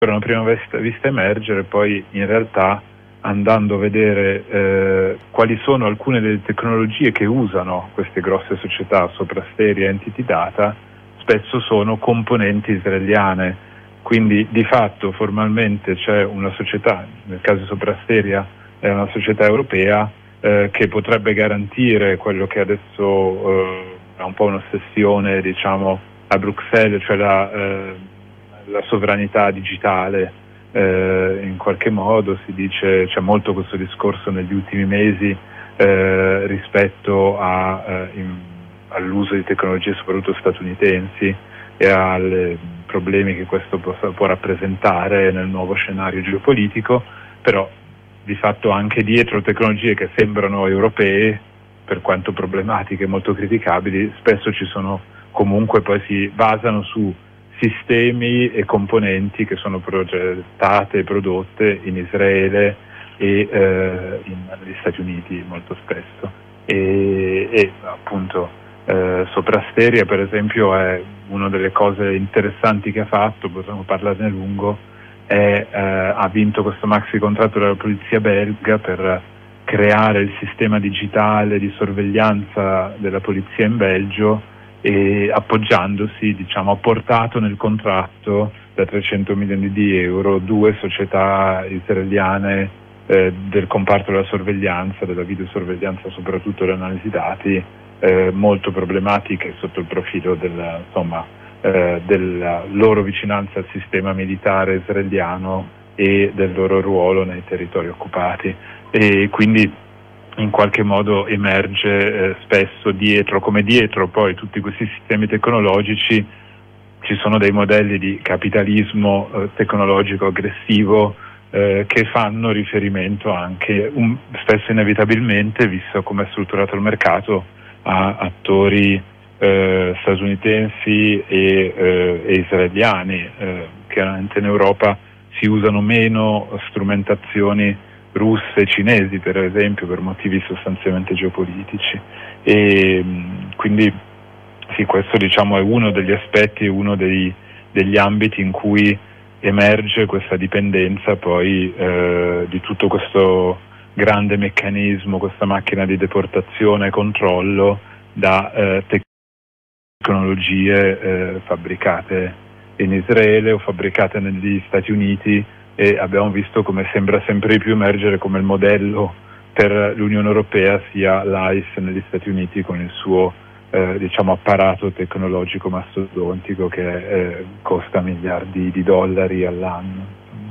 una prima vista emergere, poi in realtà andando a vedere quali sono alcune delle tecnologie che usano queste grosse società, Soprasteria e Entity Data, spesso sono componenti israeliane, quindi di fatto formalmente c'è una società, nel caso di Soprasteria è una società europea che potrebbe garantire quello che adesso è un po' un'ossessione, diciamo, a Bruxelles, cioè la sovranità digitale. In qualche modo si dice, c'è molto questo discorso negli ultimi mesi rispetto all'uso di tecnologie soprattutto statunitensi e ai problemi che questo può rappresentare nel nuovo scenario geopolitico, però di fatto anche dietro tecnologie che sembrano europee, per quanto problematiche e molto criticabili, spesso ci sono comunque, poi si basano su sistemi e componenti che sono progettate e prodotte in Israele e negli Stati Uniti molto spesso. E appunto Soprasteria per esempio è una delle cose interessanti che ha fatto, possiamo parlarne a lungo, ha vinto questo maxi contratto della polizia belga per creare il sistema digitale di sorveglianza della polizia in Belgio, e appoggiandosi, diciamo, ha portato nel contratto da 300 milioni di euro 2 società israeliane del comparto della sorveglianza, della videosorveglianza, soprattutto dell'analisi dati, molto problematiche sotto il profilo della loro vicinanza al sistema militare israeliano e del loro ruolo nei territori occupati, e quindi in qualche modo emerge spesso dietro poi tutti questi sistemi tecnologici ci sono dei modelli di capitalismo tecnologico aggressivo che fanno riferimento anche spesso inevitabilmente, visto come è strutturato il mercato, a attori statunitensi e israeliani. Chiaramente in Europa si usano meno strumentazioni russe e cinesi, per esempio, per motivi sostanzialmente geopolitici, e quindi sì, questo diciamo è uno degli aspetti, uno degli ambiti in cui emerge questa dipendenza poi di tutto questo grande meccanismo, questa macchina di deportazione e controllo da tecnologie fabbricate in Israele o fabbricate negli Stati Uniti, e abbiamo visto come sembra sempre di più emergere come il modello per l'Unione Europea sia l'AIS negli Stati Uniti con il suo diciamo apparato tecnologico mastodontico che costa miliardi di dollari all'anno.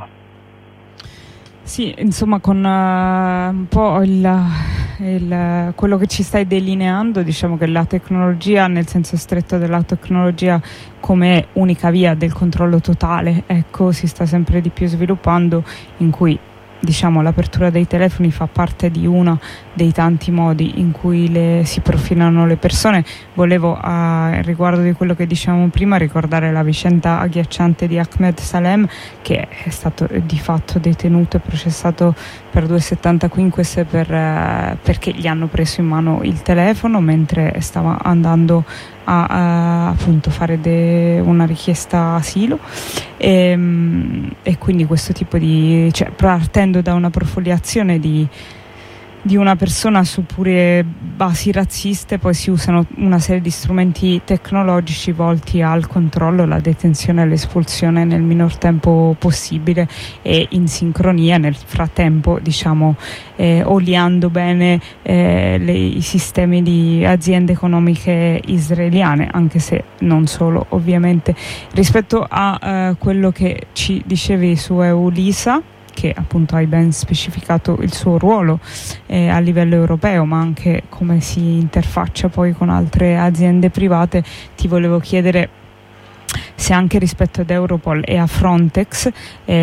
Sì, insomma, con un po' quello che ci stai delineando, diciamo che la tecnologia, nel senso stretto della tecnologia come unica via del controllo totale, ecco, si sta sempre di più sviluppando, in cui diciamo l'apertura dei telefoni fa parte di uno dei tanti modi in cui si profilano le persone. Volevo, riguardo di quello che dicevamo prima, ricordare la vicenda agghiacciante di Ahmed Salem, che è stato di fatto detenuto e processato per 2,75 perché gli hanno preso in mano il telefono mentre stava andando a appunto fare una richiesta asilo, e quindi questo tipo cioè, partendo da una profiliazione di una persona su pure basi razziste, poi si usano una serie di strumenti tecnologici volti al controllo, la detenzione e l'espulsione nel minor tempo possibile e in sincronia nel frattempo, diciamo, oliando bene i sistemi di aziende economiche israeliane, anche se non solo, ovviamente. Rispetto a quello che ci dicevi su EULISA, che appunto hai ben specificato il suo ruolo a livello europeo, ma anche come si interfaccia poi con altre aziende private, ti volevo chiedere se anche rispetto ad Europol e a Frontex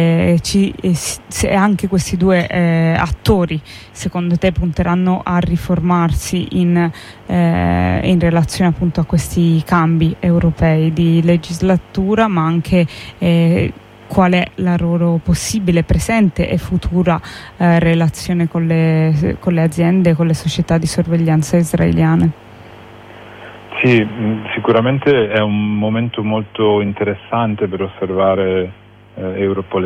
se anche questi due attori secondo te punteranno a riformarsi in relazione appunto a questi cambi europei di legislatura, ma anche qual è la loro possibile presente e futura relazione con le aziende, con le società di sorveglianza israeliane? Sì, sicuramente è un momento molto interessante per osservare Europol